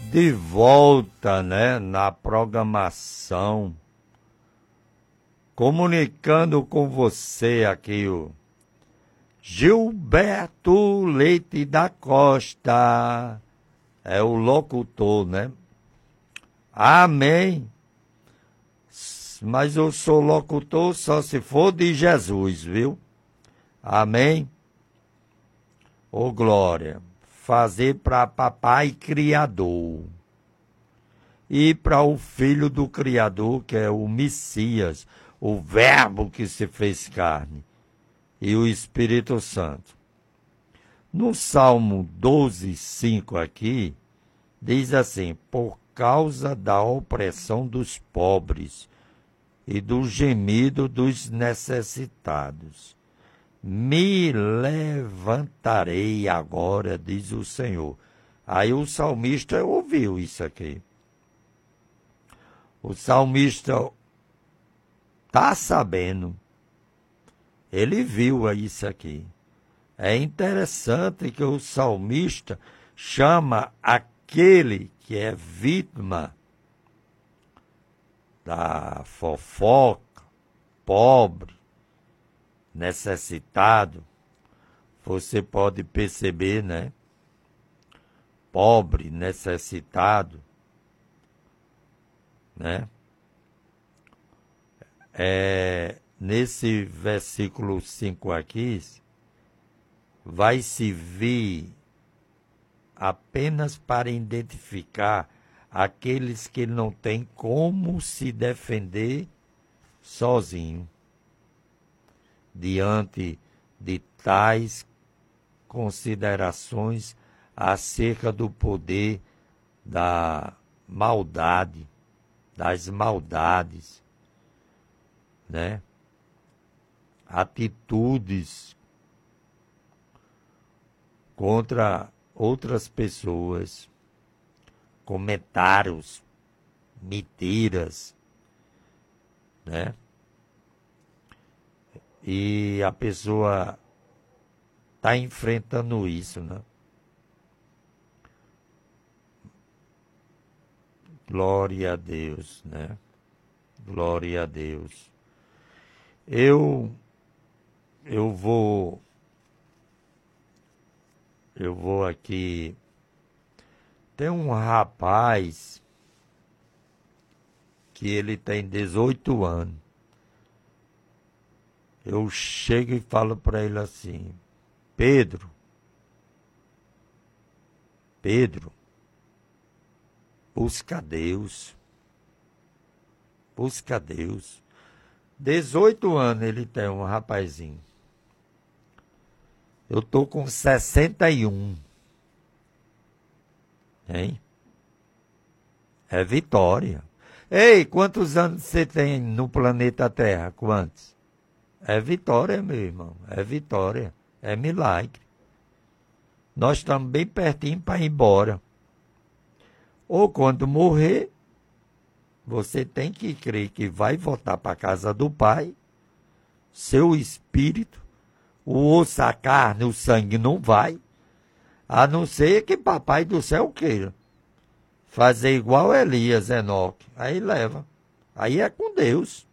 de volta, né, na programação, comunicando com você aqui o Gilberto Leite da Costa, é o locutor, né? Amém. Mas eu sou locutor só se for de Jesus, viu? Amém. Ô glória, fazer para papai Criador e para o Filho do Criador, que é o Messias, o Verbo que se fez carne, e o Espírito Santo. No Salmo 12:5 aqui, diz assim: por causa da opressão dos pobres e do gemido dos necessitados, me levantarei agora, diz o Senhor. Aí o salmista ouviu isso aqui. O salmista está sabendo. Ele viu isso aqui. É interessante que o salmista chama aquele que é vítima da fofoca, pobre, necessitado. Você pode perceber, né? Pobre, necessitado, né? Nesse versículo 5 aqui, vai servir apenas para identificar aqueles que não têm como se defender sozinho diante de tais considerações acerca do poder da maldade, das maldades, né? Atitudes contra outras pessoas, comentários, mentiras, né? E a pessoa está enfrentando isso, né? Glória a Deus, né? Glória a Deus. Eu vou aqui. Tem um rapaz que ele tem 18 anos. Eu chego e falo para ele assim: Pedro, busca Deus. Busca Deus. 18 anos ele tem, um rapazinho. Eu tô com 61. Hein? É vitória. Ei, quantos anos você tem no planeta Terra? Quantos? É vitória, meu irmão. É vitória. É milagre. Nós estamos bem pertinho para ir embora. Ou quando morrer, você tem que crer que vai voltar para a casa do Pai. Seu espírito, o osso, a carne, o sangue não vai. A não ser que Papai do Céu queira fazer igual Elias, Enoque. Aí leva. Aí é com Deus.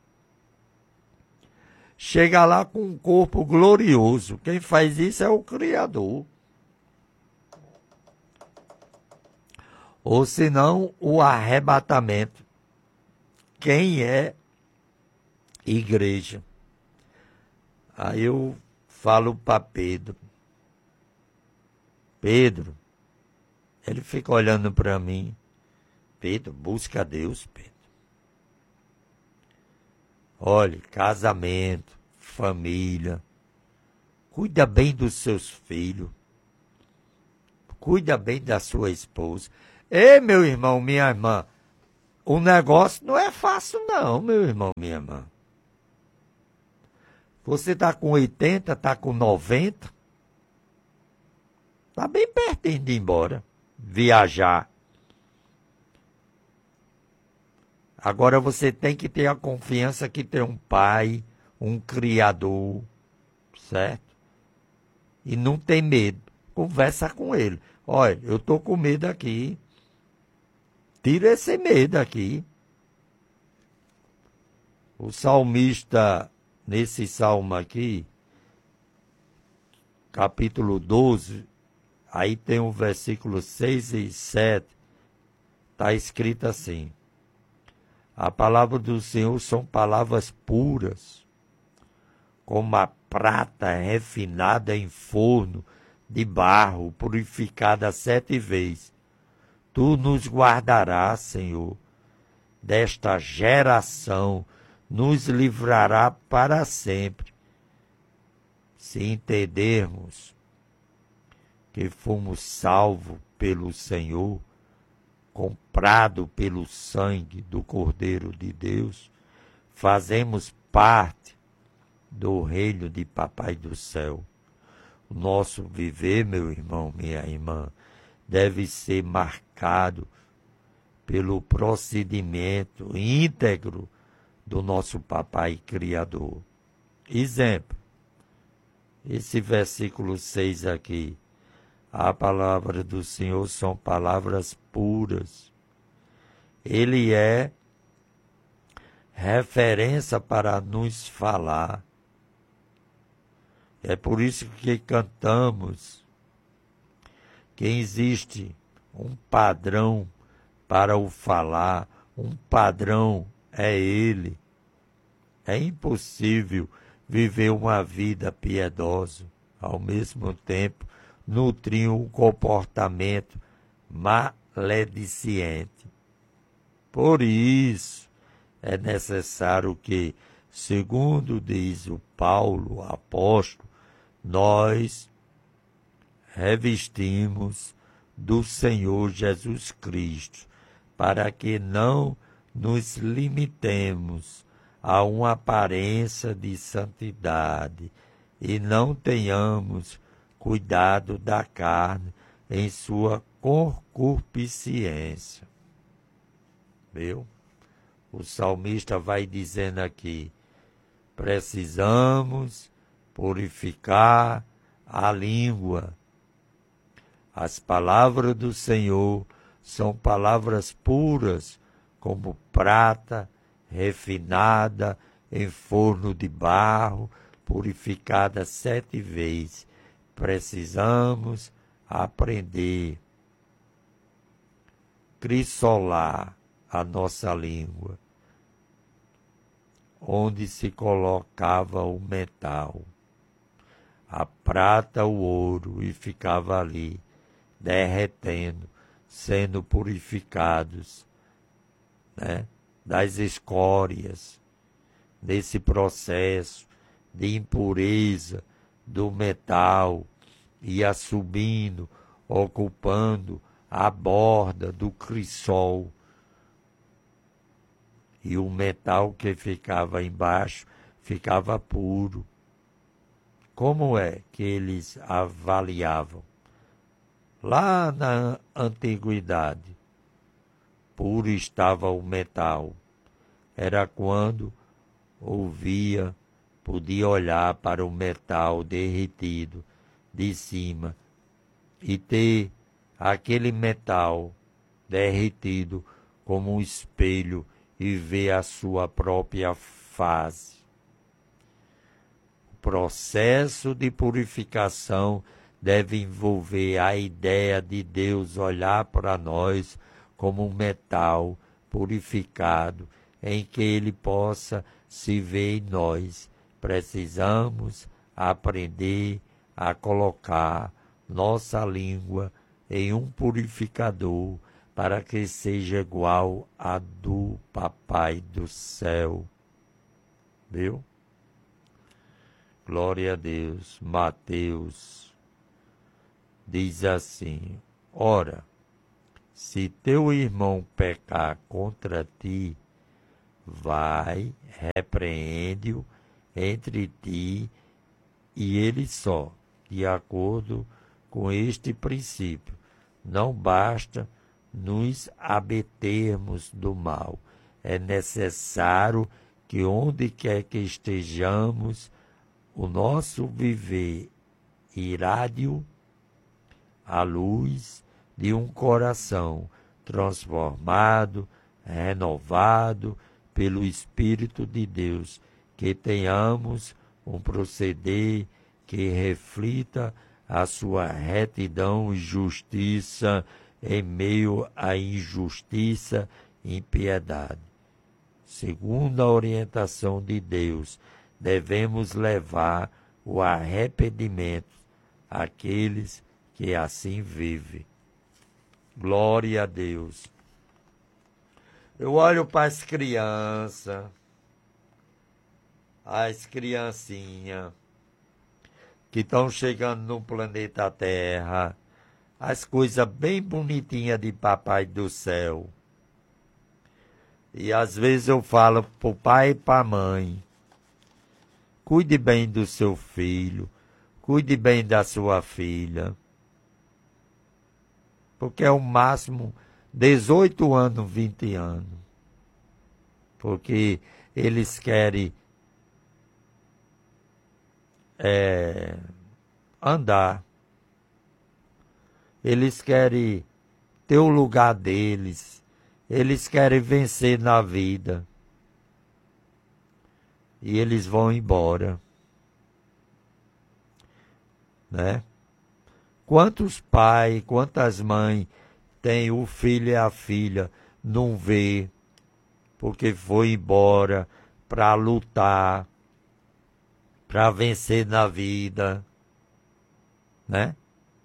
Chega lá com um corpo glorioso. Quem faz isso é o Criador. Ou senão, o arrebatamento. Quem é igreja? Aí eu falo para Pedro. Pedro, ele fica olhando para mim. Pedro, busca a Deus, Pedro. Olhe, casamento, família. Cuida bem dos seus filhos. Cuida bem da sua esposa. Ei, meu irmão, minha irmã, o negócio não é fácil não, meu irmão, minha irmã. Você está com 80, está com 90. Está bem pertinho de ir embora, viajar. Agora você tem que ter a confiança que tem um pai, um criador, certo? E não tem medo. Conversa com ele. Olha, eu estou com medo aqui. Tira esse medo aqui. O salmista, nesse salmo aqui, capítulo 12, aí tem o versículo 6 e 7, está escrito assim: a palavra do Senhor são palavras puras, como a prata refinada em forno de barro, purificada 7 vezes. Tu nos guardarás, Senhor, desta geração, nos livrará para sempre. Se entendermos que fomos salvos pelo Senhor, comprado pelo sangue do Cordeiro de Deus, fazemos parte do reino de Papai do céu. O nosso viver, meu irmão, minha irmã, deve ser marcado pelo procedimento íntegro do nosso Papai Criador. Exemplo, esse versículo 6 aqui, a palavra do Senhor são palavras puras. Ele é referência para nos falar. É por isso que cantamos que existe um padrão para o falar, um padrão é Ele. É impossível viver uma vida piedosa, ao mesmo tempo nutrir um comportamento malediciente. Por isso, é necessário que, segundo diz o Paulo, apóstolo, nós revestimos do Senhor Jesus Cristo, para que não nos limitemos a uma aparência de santidade e não tenhamos cuidado da carne em sua concupiscência. Viu? O salmista vai dizendo aqui, precisamos purificar a língua. As palavras do Senhor são palavras puras, como prata refinada em forno de barro, purificada 7 vezes. Precisamos aprender, crisolar a nossa língua, onde se colocava o metal, a prata, o ouro, e ficava ali, derretendo, sendo purificados, né, das escórias, desse processo de impureza do metal, ia subindo, ocupando a borda do crisol. E o metal que ficava embaixo ficava puro. Como é que eles avaliavam? Lá na antiguidade, puro estava o metal. Era quando podia olhar para o metal derretido de cima e ter aquele metal derretido como um espelho e ver a sua própria face. O processo de purificação deve envolver a ideia de Deus olhar para nós como um metal purificado, em que Ele possa se ver em nós. Precisamos aprender a colocar nossa língua em um purificador para que seja igual a do Papai do céu. Viu? Glória a Deus. Mateus diz assim: ora, se teu irmão pecar contra ti, vai, repreende-o entre ti e ele só, de acordo com este princípio. Não basta nos abatermos do mal. É necessário que onde quer que estejamos, o nosso viver irrádio à luz de um coração transformado, renovado pelo Espírito de Deus, que tenhamos um proceder que reflita a sua retidão e justiça em meio à injustiça e impiedade. Segundo a orientação de Deus, devemos levar o arrependimento àqueles que assim vivem. Glória a Deus. Eu olho para as crianças, as criancinhas que estão chegando no planeta Terra, as coisas bem bonitinhas de Papai do Céu. E às vezes eu falo para o pai e para a mãe, cuide bem do seu filho, cuide bem da sua filha, porque é o máximo 18 anos, 20 anos. Porque eles querem andar. Eles querem ter o lugar deles. Eles querem vencer na vida. E eles vão embora. Né? Quantos pais, quantas mães têm o filho e a filha, não vê, porque foi embora para lutar, para vencer na vida, né?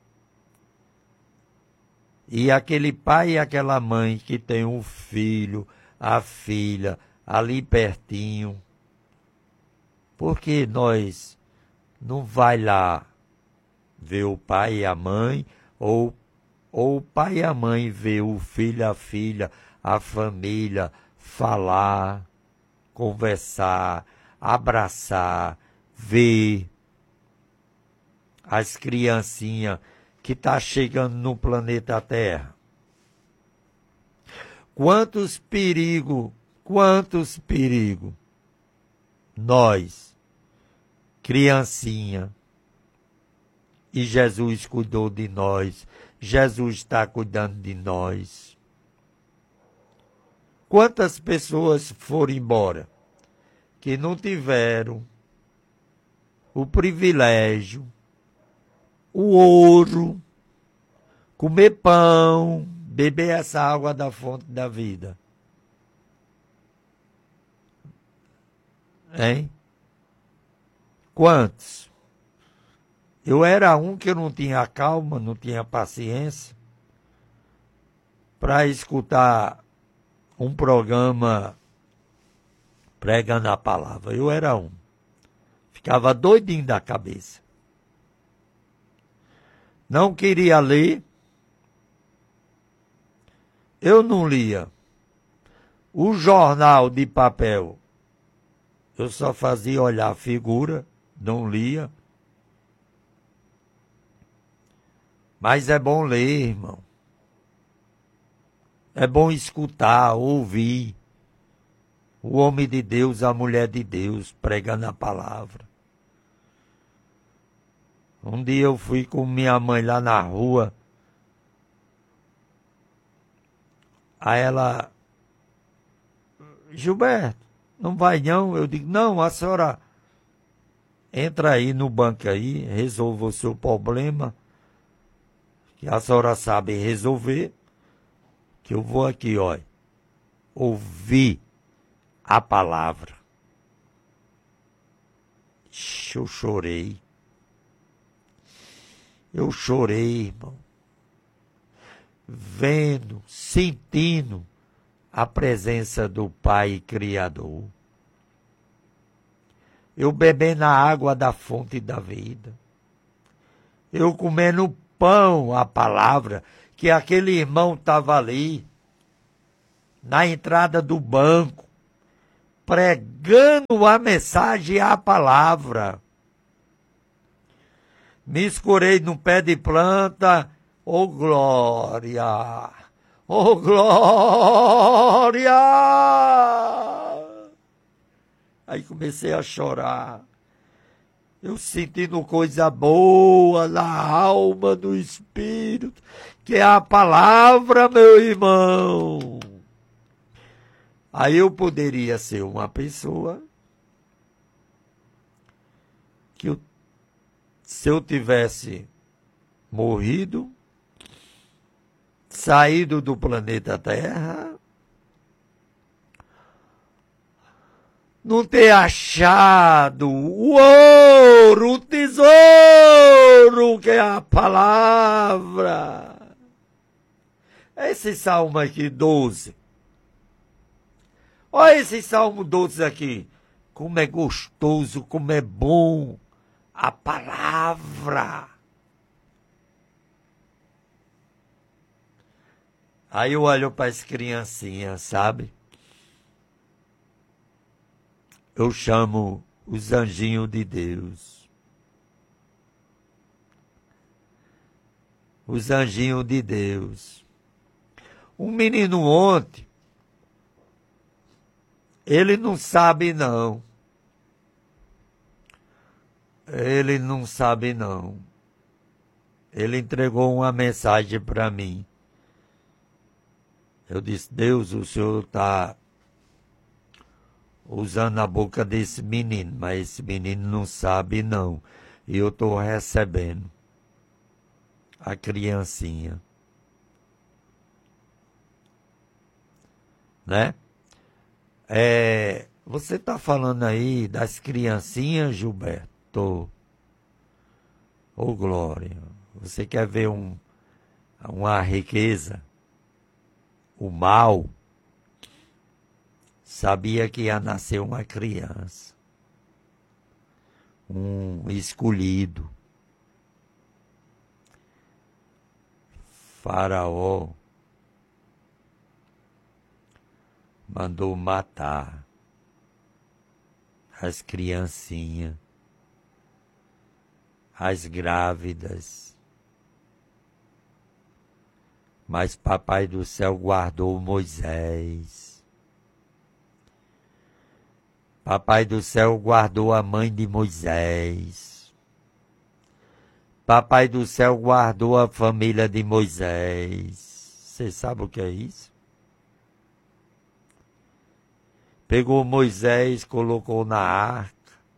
E aquele pai e aquela mãe que tem um filho, a filha, ali pertinho, por que nós não vai lá ver o pai e a mãe, ou o pai e a mãe ver o filho, a filha, a família, falar, conversar, abraçar, ver as criancinhas que estão chegando no planeta Terra. Quantos perigos nós, criancinha, e Jesus cuidou de nós, Jesus está cuidando de nós. Quantas pessoas foram embora que não tiveram o privilégio, o ouro, comer pão, beber essa água da fonte da vida? Hein? Quantos? Eu era um que não tinha calma, não tinha paciência para escutar um programa pregando a palavra. Eu era um. Ficava doidinho da cabeça. Não queria ler. Eu não lia. O jornal de papel, eu só fazia olhar a figura, não lia. Mas é bom ler, irmão. É bom escutar, ouvir o homem de Deus, a mulher de Deus, pregando a palavra. Um dia eu fui com minha mãe lá na rua. Aí ela, Gilberto, não vai não? Eu digo, não, a senhora entra aí no banco aí, resolva o seu problema, que a senhora sabe resolver, que eu vou aqui, ó, ouvir a palavra. Eu chorei. Eu chorei, irmão. Vendo, sentindo a presença do Pai Criador. Eu bebendo a água da fonte da vida. Eu comendo pão, a palavra, que aquele irmão estava ali, na entrada do banco, pregando a mensagem, a palavra. Me escorei no pé de planta, oh glória, oh glória. Aí comecei a chorar. Eu sentindo coisa boa na alma, no espírito, que é a palavra, meu irmão. Aí eu poderia ser uma pessoa que se eu tivesse morrido, saído do planeta Terra, não ter achado o ouro, o tesouro, que é a palavra. Esse salmo aqui, 12. Olha esse salmo 12 aqui. Como é gostoso, como é bom a palavra. Aí eu olho para as criancinhas, sabe? Eu chamo os anjinhos de Deus. Os anjinhos de Deus. Um menino ontem, ele não sabe não. Ele não sabe não. Ele entregou uma mensagem para mim. Eu disse, Deus, o Senhor está usando a boca desse menino, mas esse menino não sabe não. E eu estou recebendo a criancinha. Né? Você está falando aí das criancinhas, Gilberto? Ô, Glória, você quer ver uma riqueza? O mal sabia que ia nascer uma criança, um escolhido. Faraó mandou matar as criancinhas, as grávidas. Mas Papai do Céu guardou Moisés. Papai do Céu guardou a mãe de Moisés. Papai do Céu guardou a família de Moisés. Você sabe o que é isso? Pegou Moisés, colocou na arca.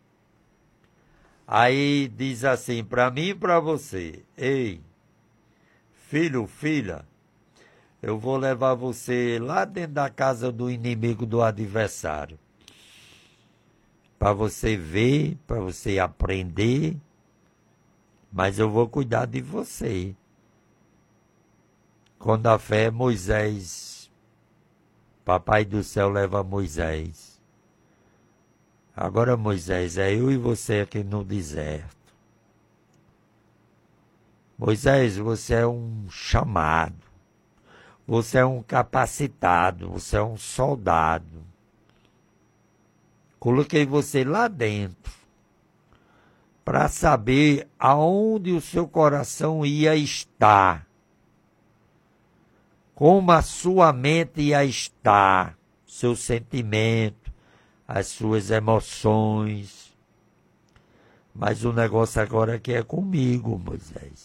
Aí diz assim, para mim e para você, ei, filho, filha, eu vou levar você lá dentro da casa do inimigo, do adversário. Para você ver, para você aprender, mas eu vou cuidar de você. Quando a fé, Moisés, Papai do Céu leva Moisés. Agora, Moisés, é eu e você aqui no deserto. Moisés, você é um chamado. Você é um capacitado, você é um soldado. Coloquei você lá dentro para saber aonde o seu coração ia estar, como a sua mente ia estar, seu sentimento, as suas emoções. Mas o negócio agora aqui é comigo, Moisés.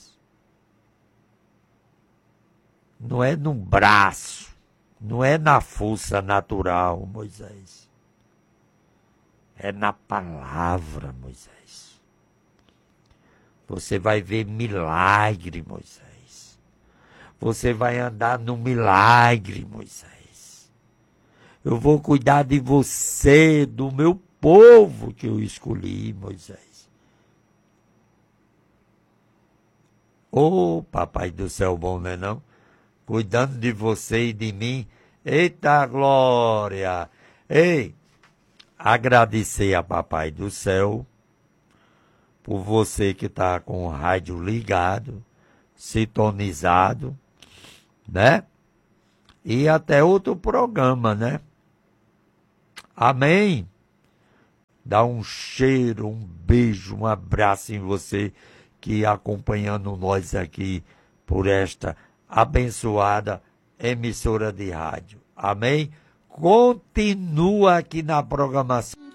Não é no braço, não é na força natural, Moisés. É na palavra, Moisés. Você vai ver milagre, Moisés. Você vai andar no milagre, Moisés. Eu vou cuidar de você, do meu povo que eu escolhi, Moisés. Ô, Papai do Céu bom, não é não? Cuidando de você e de mim. Eita glória! Ei, agradecer a Papai do Céu por você que está com o rádio ligado, sintonizado, né? E até outro programa, né? Amém? Dá um cheiro, um beijo, um abraço em você que acompanhando nós aqui por esta abençoada emissora de rádio. Amém? Continua aqui na programação.